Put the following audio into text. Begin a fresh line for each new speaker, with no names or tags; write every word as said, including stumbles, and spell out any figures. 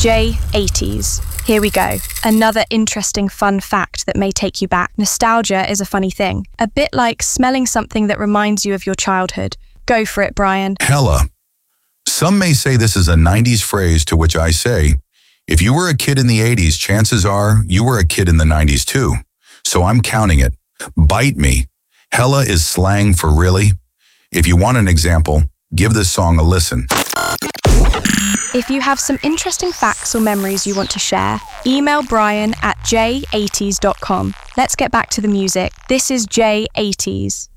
J eighties. Here we go. Another interesting fun fact that may take you back. Nostalgia is a funny thing. A bit like smelling something that reminds you of your childhood. Go for it, Brian.
Hella. Some may say this is a nineties phrase, to which I say, if you were a kid in the eighties, chances are you were a kid in the nineties too. So I'm counting it. Bite me. Hella is slang for really. If you want an example, give this song a listen.
If you have some interesting facts or memories you want to share, email Brian at j eighties dot com. Let's get back to the music. This is J eighties.